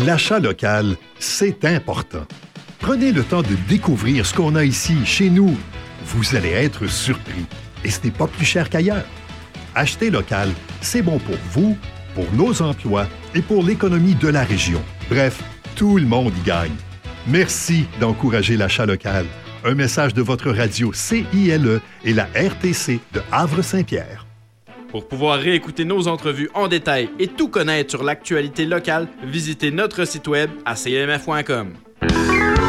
L'achat local, c'est important. Prenez le temps de découvrir ce qu'on a ici, chez nous. Vous allez être surpris. Et ce n'est pas plus cher qu'ailleurs. Acheter local, c'est bon pour vous, pour nos emplois et pour l'économie de la région. Bref, tout le monde y gagne. Merci d'encourager l'achat local. Un message de votre radio CILE et la RTC de Havre-Saint-Pierre. Pour pouvoir réécouter nos entrevues en détail et tout connaître sur l'actualité locale, visitez notre site web à cmf.com.